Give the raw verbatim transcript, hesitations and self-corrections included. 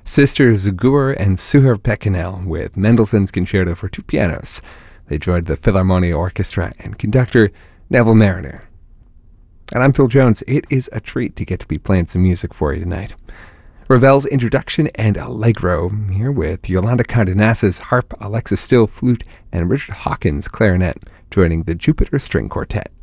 Sisters Gur and Suher Pekinel with Mendelssohn's Concerto for Two Pianos. They joined the Philharmonia Orchestra and conductor Neville Marriner. And I'm Phil Jones. It is a treat to get to be playing some music for you tonight. Ravel's Introduction and Allegro, here with Yolanda Cardenas' harp, Alexis Still flute, and Richard Hawkins clarinet, joining the Jupiter String Quartet.